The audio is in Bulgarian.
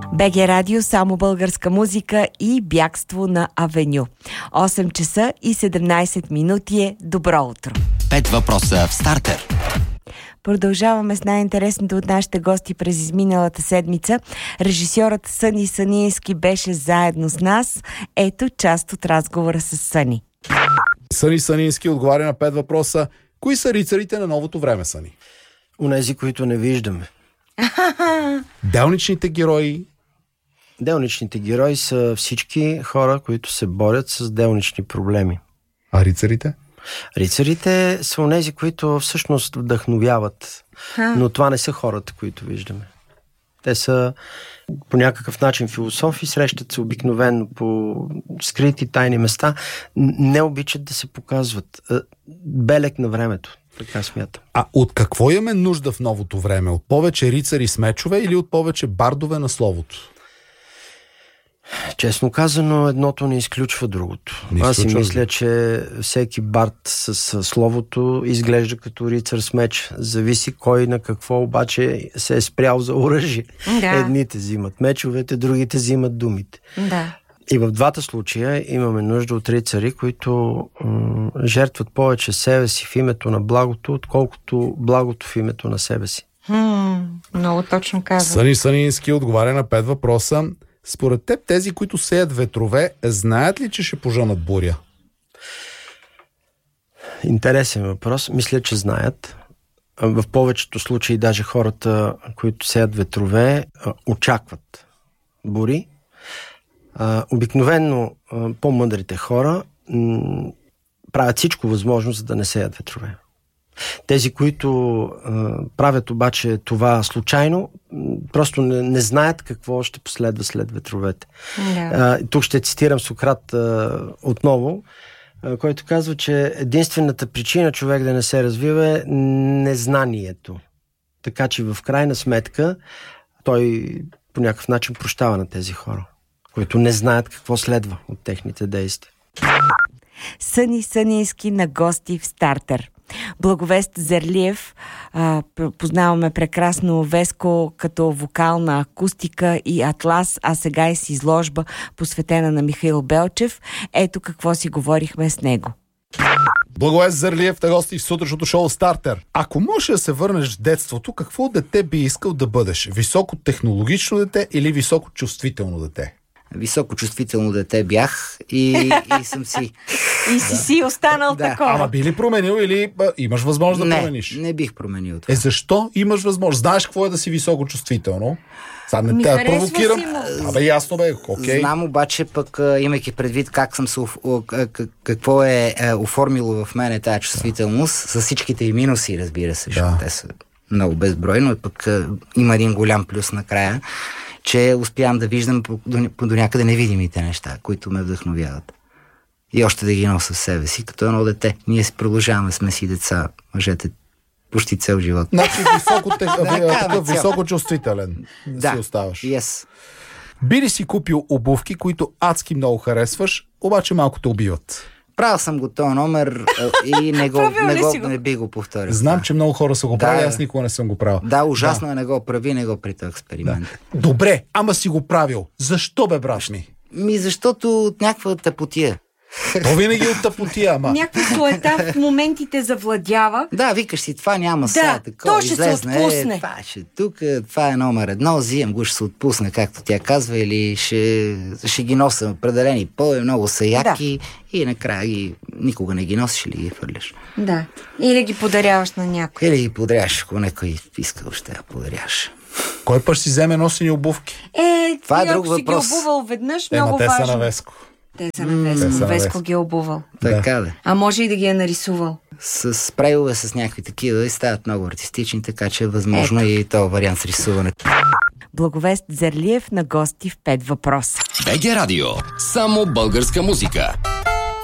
БГ Радио, само българска музика и бягство на Авеню. 8 часа и 17 минути е. Добро утро. 5 въпроса в стартер. Продължаваме с най-интересното от нашите гости през изминалата седмица. Режисьорът Съни Сънийски беше заедно с нас. Ето част от разговора с Съни. Съни Сънийски отговаря на 5 въпроса. Кои са рицарите на новото време, Съни? Онези, които не виждаме. Делничните герои? Делничните герои са всички хора, които се борят с делнични проблеми. А рицарите? Рицарите са онези, които всъщност вдъхновяват. Но това не са хората, които виждаме. Те са по някакъв начин философи, срещат се обикновено по скрити тайни места, не обичат да се показват. Белег на времето, така смятам. А от какво имаме нужда в новото време? От повече рицари с мечове или от повече бардове на словото? Честно казано, едното не изключва другото. Аз си мисля, че всеки бард с словото изглежда като рицар с меч. Зависи кой на какво обаче се е спрял за оръжие. Да. Едните взимат мечовете, другите взимат думите. Да. И в двата случая имаме нужда от рицари, които жертват повече себе си в името на благото, отколкото благото в името на себе си. Много точно казвам. Съни Сънийски отговаря на 5 въпроса. Според теб тези, които сеят ветрове, знаят ли, че ще пожънат буря? Интересен въпрос. Мисля, че знаят. В повечето случаи даже хората, които сеят ветрове, очакват бури. Обикновено по-мъдрите хора правят всичко възможно, за да не сеят ветрове. Тези, които правят обаче това случайно, просто не знаят какво ще последва след ветровете. Да. Тук ще цитирам Сократ отново, който казва, че единствената причина човек да не се развива е незнанието. Така че в крайна сметка той по някакъв начин прощава на тези хора, които не знаят какво следва от техните действия. Съни Сънийски на гости в стартер. Благовест Зерлиев, познаваме прекрасно Веско като вокална акустика и Атлас, а сега и с изложба посветена на Михаил Белчев. Ето какво си говорихме с него. Благовест Зерлиев на гости в сутрешното шоу Стартер. Ако можеш да се върнеш в детството, какво дете би искал да бъдеш? Високотехнологично дете или високочувствително дете? Високочувствително дете бях и съм си... И си останал такова. Ама би ли променил или имаш възможност да промениш? Не бих променил това. Защо имаш възможност? Знаеш какво е да си високочувствително? Сега не те провокирам. Ясно бе, окей. Знам обаче пък, имайки предвид как съм се какво е оформило в мене тази чувствителност, с всичките и минуси, разбира се, защото те са много безбройно, и пък има един голям плюс накрая, че успявам да виждам до някъде невидимите неща, които ме вдъхновяват. И още да ги нося в себе си, като едно дете. Ние си продължаваме, сме си деца, мъжете, почти цел живот. Значи високочувствителен си оставаш. Yes. Би ли си купил обувки, които адски много харесваш, обаче малко те убиват? Правил съм го този номер и не би го повторил. Знам, че много хора са го правили, аз никога не съм го правил. Да, ужасно е, не го прави, не го при този експеримент. Да. Добре, ама си го правил. Защо бе, брат ми? Защото от някаква тъпотия. То винаги от тъпотия, ама. Някаква суета в моментите завладява. Да, викаш си, това няма сега такова. То ще се отпусне. Това ще тук, това е номер 1, взимам го, ще се отпусне, както тя казва, или ще ги нося определени много са яки и накрая никога не ги носиш или ги хвърляш. Да. Или ги подаряваш на някой. Или ги подаряваш, ако някой иска още да подаряваш. Кой път си вземе носени обувки? Това е друг въпрос. Ако си ги обувал веднъж, много важно. Те са на Веско. Те са на Веско. Веско ги е обувал. Така да. А може и да ги е нарисувал. С спрейове, с някакви такива и стават много артистични, така че е възможно и този вариант с рисуването. Благовест Зерлиев на гости в 5 въпроса. БГ Радио. Само българска музика.